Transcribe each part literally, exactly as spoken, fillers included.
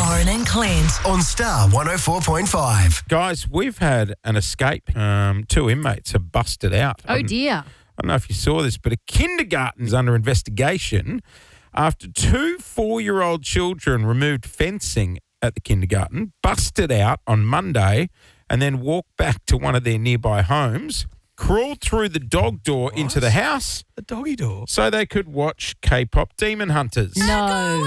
Lauren and Clint on Star one oh four point five. Guys, we've had an escape. Um, two inmates have busted out. Oh, dear. I don't know if you saw this, but a kindergarten is under investigation after two four-year-old children removed fencing at the kindergarten, busted out on Monday, and then walked back to one of their nearby homes, crawled through the dog door What? into the house The doggy door. so they could watch K-pop Demon Hunters. No.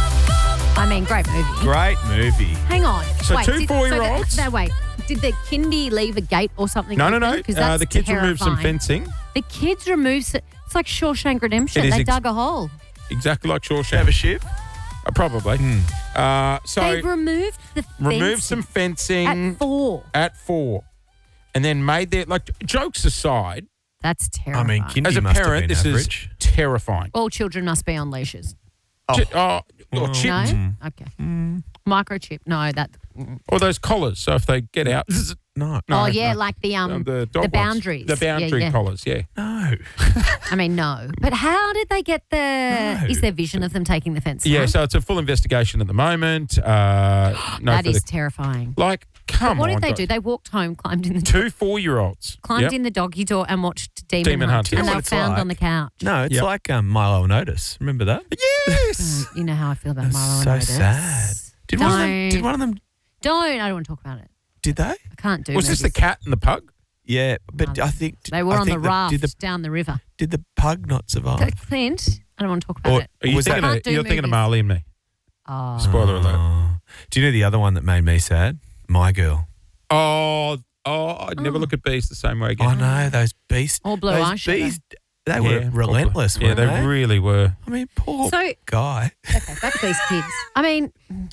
I mean, great movie. Great movie. Hang on. So wait, two did- four-year-olds- So the, no, wait. Did the kindy leave a gate or something? No, no, open? no. 'Cause Uh, that's the kids removed some terrifying. fencing, The kids removed... It's like Shawshank Redemption. It is They ex- dug a hole. exactly like Have a Shawshank. ship? Uh, probably. Uh, so They've removed the fence removed some fencing at four. at four, and then made their, like, jokes aside, That's I terrifying. mean, kindy as a must parent, have been this average. is terrifying. All children must be on leashes. Oh. Chi- oh, or chipped. No? Okay. Microchip. No, that... Or those collars, so if they get out. No. No, oh, yeah, no. like the um, Um, the, dog the ones. boundaries. The boundary yeah, yeah. collars, yeah. No. I mean, no. But how did they get the... No. Is there vision of them taking the fence Yeah, down? so it's a full investigation at the moment. Uh, no, that for is the, terrifying. like, come What on. did they guys. do? They walked home, climbed in the Two four-year-olds. climbed Yep. in the doggy door and watched Demon, Demon Hunt. Hunt, And yeah. they You know were what it's found like? on the couch. No, it's Yep. like um, Milo Notice. Remember that? Yes. Mm, you know how I feel about That's Milo and so Otis. sad. Did one, of them, Don't. did one of them, Don't. I don't want to talk about it. did they? I can't do Was this the movies. cat and the pug? Yeah, but Um, I think... They were I on the think raft Did the, down the river. did the pug not survive? Clint, I don't want to talk about Or- it. Are you Was that- thinking of, Can't do you're thinking of movies. Marley and me? Oh. Spoiler alert. Oh. Do you know the other one that made me sad? My Girl. Oh, oh, I'd never Oh. look at bees the same way again. I know, those beasts. All blue those eyeshadow. bees, they Yeah, were probably. relentless, Yeah, weren't they, they? really were. I mean, poor So, guy. okay, back to these kids. I mean,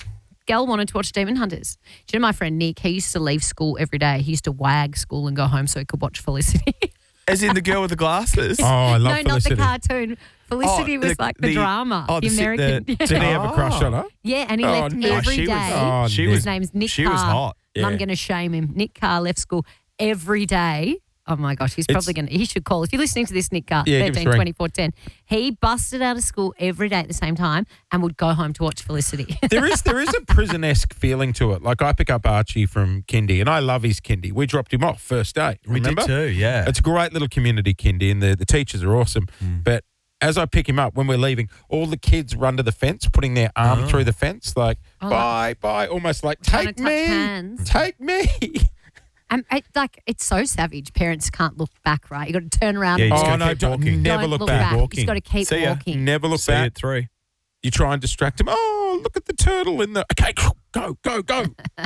Gal wanted to watch Demon Hunters. Do you know my friend Nick? He used to leave school every day. He used to wag school and go home so he could watch Felicity. As in the girl with the glasses. Oh, I love no, Felicity. not the cartoon. Felicity Oh, was the- like the, the- drama, oh, the the- American. the- yeah. Did he have a crush on her? Yeah, and he Oh, left no, every she day. was- Oh, she Nick. His was- name's Nick she Carr. was hot. And I'm Yeah. going to shame him. Nick Carr left school every day. Oh, my gosh. He's It's- probably going to, he should call. If you're listening to this, Nick Carr, Yeah, give us a thirteen ring. twenty-four ten. He busted out of school every day at the same time and would go home to watch Felicity. There is there is a prison-esque feeling to it. Like, I pick up Archie from kindy, and I love his kindy. We dropped him off first day. We Remember? did too, yeah. It's a great little community kindy, and the, the teachers are awesome. Mm. But as I pick him up, when we're leaving, all the kids run to the fence, putting their arm Oh. through the fence, like, Oh, bye, bye, almost like, Trying take to touch me, hands. take me. And it, like, it's so savage. Parents can't look back, right? You got to turn around. Yeah, you and just Oh, gotta no, keep don't, walking. never don't look, look back. back. walking. You've got to keep See ya. walking. Never look See you back. at three. You try and distract him. Oh, look at the turtle in the. Okay, go, go, go.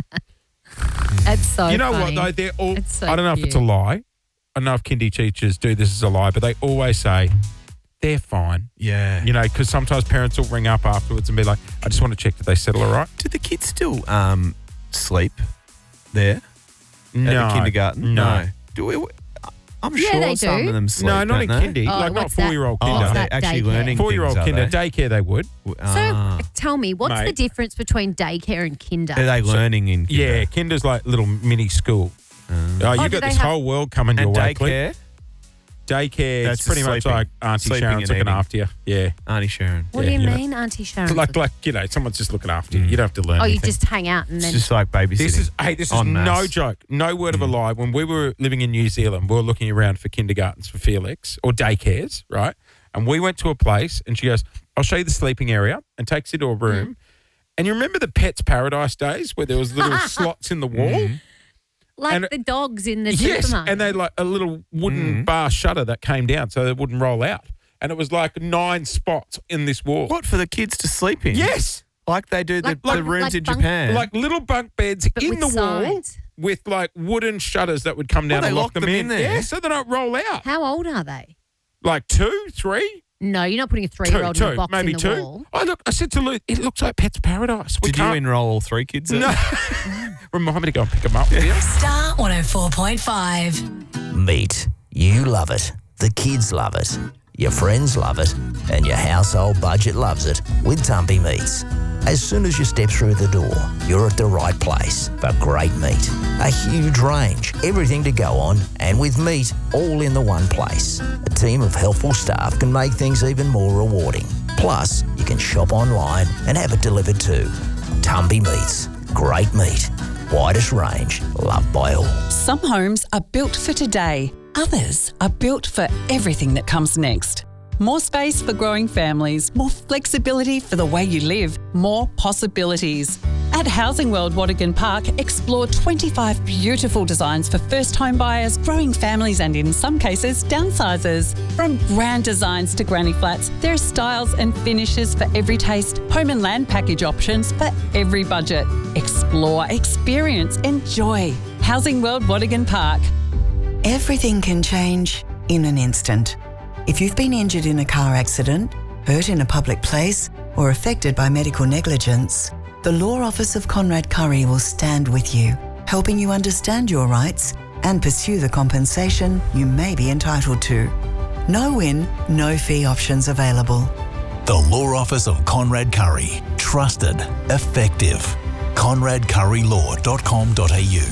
It's so you know funny. what, though? They're all. It's so I don't know if it's a cute. lie. I don't know if kindy teachers do this as a lie, but they always say they're fine. Yeah. You know, because sometimes parents will ring up afterwards and be like, I just want to check that they settle all right. Did the kids still um, sleep there No. at the kindergarten? No. Do we, I'm Yeah, sure they some do. of them sleep, No, not in don't they? kindy. Oh, like, not what's that? four-year-old Oh, kinder. What's they're that actually daycare? learning Four-year-old things, are kinder. they? Daycare, they would. So Ah. tell me, what's the Mate. difference between daycare and kinder? Are they learning in kinder? Yeah, kinder's like little mini school. Uh, Oh, do you've got they this have- whole world coming your and way, Clint. daycare? Daycare, That's it's pretty much sleeping. like Auntie Sleeping Sharon's and looking eating. after you. Yeah. Auntie Sharon. what Yeah, do you you know. mean, Auntie Sharon? Like, like you know, someone's just looking after you. Mm. You don't have to learn oh, you anything. just hang out and It's then. just like babysitting. This is hey, this is En no masse. joke, no word of a Mm. lie. When we were living in New Zealand, we were looking around for kindergartens for Felix or daycares, right? And we went to a place, and she goes, "I'll show you the sleeping area," and takes you to a room. Mm. And you remember the Pets Paradise days where there was little slots in the wall? Mm. like and- the dogs in the Yes, supermarket. and they had like a little wooden Mm. bar shutter that came down so they wouldn't roll out. And it was like nine spots in this wall. What, for the kids to sleep in? Yes. Like they do the, Like- the like- rooms like in bunk- Japan. Like little bunk beds But in with the wall sides. with like wooden shutters that would come down they and lock lock them, them in. in there? Yeah, so they don't roll out. How old are they? Like two, three, No, you're not putting a two, three-year-old in a two, box maybe in the two. wall. I look. I said to Luke, it looks like Pets Paradise. We Did you can't. enroll all three kids? in? No. Remind me to go and pick them up. Yeah. Star one oh four point five. Meat. You love it. The kids love it. Your friends love it. And your household budget loves it with Tumpy Meats. As soon as you step through the door, you're at the right place for great meat. A huge range, everything to go on, and with meat all in the one place. A team of helpful staff can make things even more rewarding. Plus, you can shop online and have it delivered too. Tumbie Meats. Great meat. Widest range. Loved by all. Some homes are built for today. Others are built for everything that comes next. More space for growing families, more flexibility for the way you live, more possibilities. At Housing World Watergan Park, explore twenty-five beautiful designs for first home buyers, growing families and, in some cases, downsizers. From grand designs to granny flats, there are styles and finishes for every taste, home and land package options for every budget. Explore, experience, enjoy. Housing World Watergan Park. Everything can change in an instant. If you've been injured in a car accident, hurt in a public place, or affected by medical negligence, the Law Office of Conrad Curry will stand with you, helping you understand your rights and pursue the compensation you may be entitled to. No win, no fee options available. The Law Office of Conrad Curry. Trusted. Effective. conrad curry law dot com dot a u.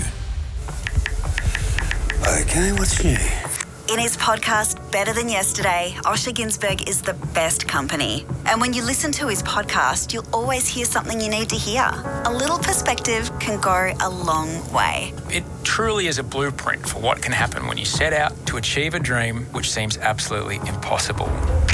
Okay, what's new? In his podcast, Better Than Yesterday, Osher Ginsberg is the best company. And when you listen to his podcast, you'll always hear something you need to hear. A little perspective can go a long way. It truly is a blueprint for what can happen when you set out to achieve a dream which seems absolutely impossible.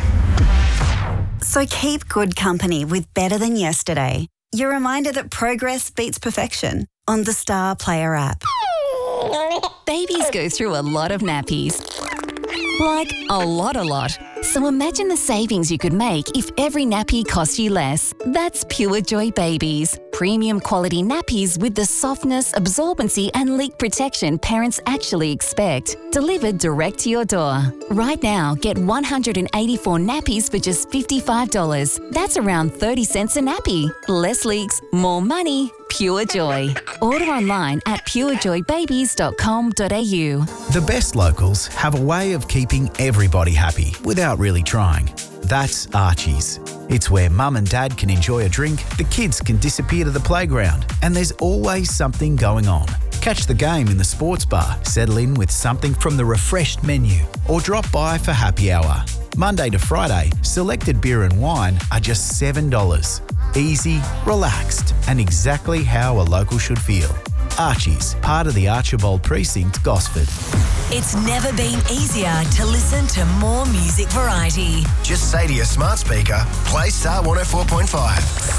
So keep good company with Better Than Yesterday. Your reminder that progress beats perfection on the Star Player app. Babies go through a lot of nappies. Like a lot, a lot. So imagine the savings you could make if every nappy cost you less. That's Pure Joy Babies. Premium quality nappies with the softness, absorbency and leak protection parents actually expect. Delivered direct to your door. Right now, get one hundred eighty-four nappies for just fifty-five dollars. That's around thirty cents a nappy. Less leaks, more money. Pure Joy. Order online at pure joy babies dot com dot a u. The best locals have a way of keeping everybody happy without really trying. That's Archie's. It's where mum and dad can enjoy a drink, the kids can disappear to the playground, and there's always something going on. Catch the game in the sports bar, settle in with something from the refreshed menu, or drop by for happy hour. Monday to Friday, selected beer and wine are just seven dollars. Easy, relaxed, and exactly how a local should feel. Archie's, part of the Archibald Precinct, Gosford. It's never been easier to listen to more music variety. Just say to your smart speaker, play Star one oh four point five.